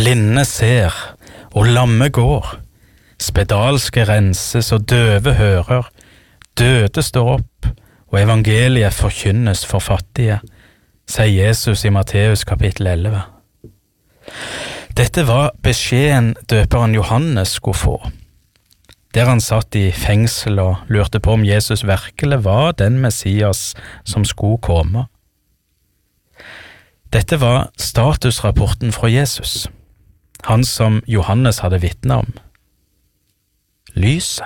Blinde ser, og lamme går. Spedalske renses, og døve hører. Døde står opp, og evangeliet forkynnes for fattige, sier Jesus i Matteus kapittel 11. Dette var beskjeden døperen Johannes skulle få. Der han satt i fengsel og lurte på om Jesus virkelig var den Messias som skulle komme. Dette var statusrapporten fra Jesus, han som Johannes hadde vitnet om. Lyset.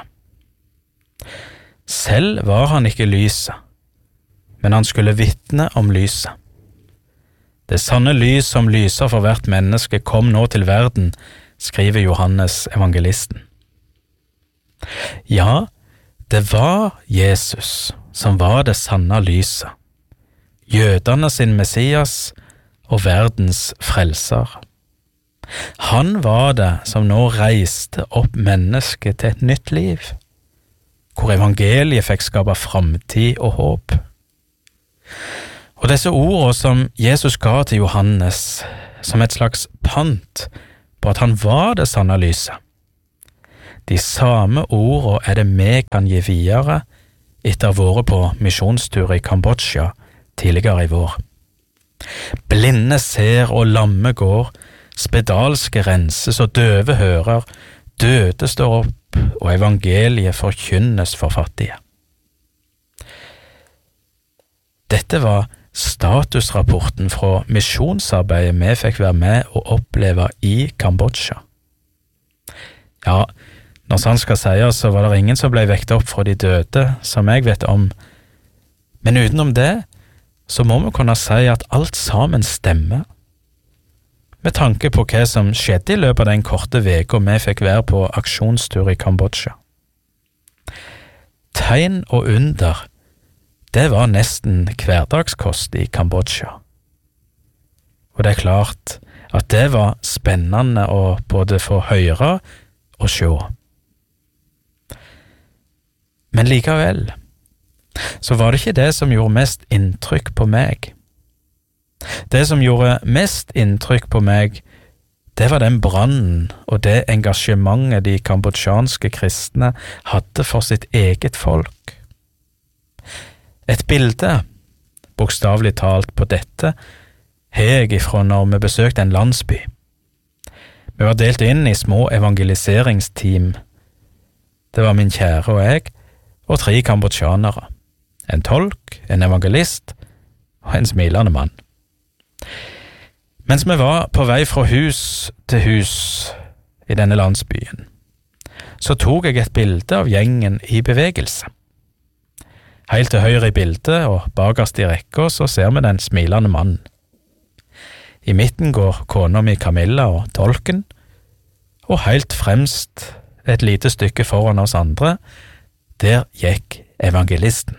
Selv var han ikke lyset, men han skulle vitne om lyset. Det sanne lys som lyser for hvert menneske kom nå til verden, skriver Johannes evangelisten. Ja, det var Jesus som var det sanne lyset, jødene sin Messias og verdens frelser. Han var det som nå reiste opp mennesket til et nytt liv, hvor evangeliet fikk skape framtid og håp. Og disse ordene som Jesus ga til Johannes som et slags pant på at han var det sanne lyset, de samme ordene er det vi kan gi videre etter å ha vært på misjonstur i Kambodsja tidligere i vår. Blinde ser og lamme går, spedalske renses og døve hører, døde står opp og evangeliet forkynnes for fattige. Dette var statusrapporten fra misjonsarbeidet vi fikk være med og oppleve i Kambodsja. Ja, når sant skal sies, så var det ingen som ble vekt opp fra de døde, som jeg vet om. Men utenom det, så må vi kunne si at alt sammen stemmer. Med tanke på hva som skjedde i løpet av den korte veka vi fikk være på aksjonstur i Kambodsja. Tegn og under, det var nesten hverdagskost i Kambodsja. Og det er klart at det var spennende å både få høre og se. Men likevel, så var det ikke det som gjorde mest inntrykk på meg. Det som gjorde mest inntrykk på meg, det var den brannen og det engasjementet de kambodsjanske kristne hadde for sitt eget folk. Et bilde, bokstavelig talt på dette, har jeg ifra når vi besøkte en landsby. Vi var delt inn i små evangeliseringsteam. Det var min kjære og jeg, og 3 kambodsjanere. En tolk, en evangelist og en smilende mann. Mens vi var på vei fra hus til hus i denne landsbyen, så tok jeg et bilde av gjengen i bevegelse. Helt til høyre i bildet og bakerst i rekka så ser vi den smilende mannen. I midten går kona mi Camilla og tolken, og helt fremst et lite stykke foran oss andre, der gikk evangelisten.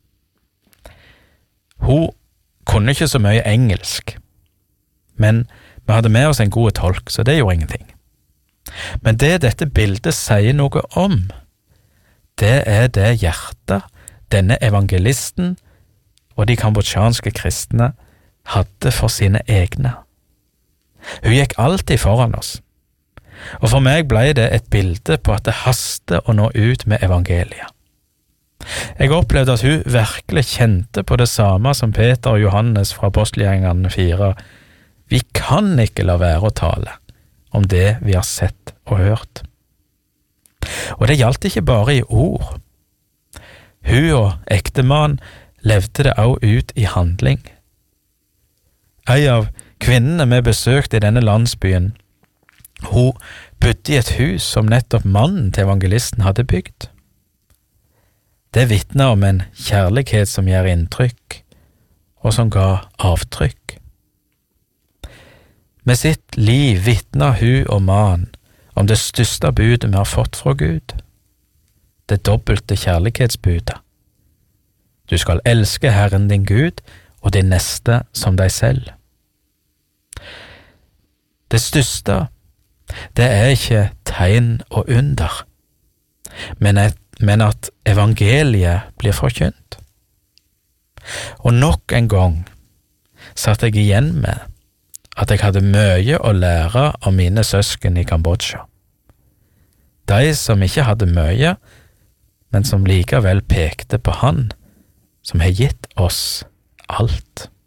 Hun kunne ikke så mye engelsk, men vi hadde med oss en god tolk, så det gjorde ingenting. Men det dette bildet sier noe om, det er det hjertet denne evangelisten og de kambodsjanske kristne hadde for sine egne. Hun gikk alltid foran oss, og for meg ble det et bilde på at det haster å nå ut med evangeliet. Jeg opplevde at hun virkelig kjente på det samme som Peter og Johannes fra Apostelgjerningene 4. Vi kan ikke la være å tale om det vi har sett og hørt. Og det gjaldt ikke bare i ord. Hun og ektemann levde det også ut i handling. En av kvinnene vi besøkte i denne landsbyen, hun bodde i et hus som nettopp mannen til evangelisten hadde bygd. Det vitner om en kjærlighet som gjør inntrykk, og som ga avtrykk. Med sitt liv vitner hun og mannen om det største budet vi har fått fra Gud, det dobbelte kjærlighetsbudet. Du skal elske Herren din Gud og din neste som deg selv. Det største, det er ikke tegn og under, men at evangeliet blir forkynt. Og nok en gang satt jeg igjen med at jeg hadde mye å lære av mine søsken i Kambodsja. De som ikke hadde mye, men som likevel pekte på Han, som har gitt oss alt.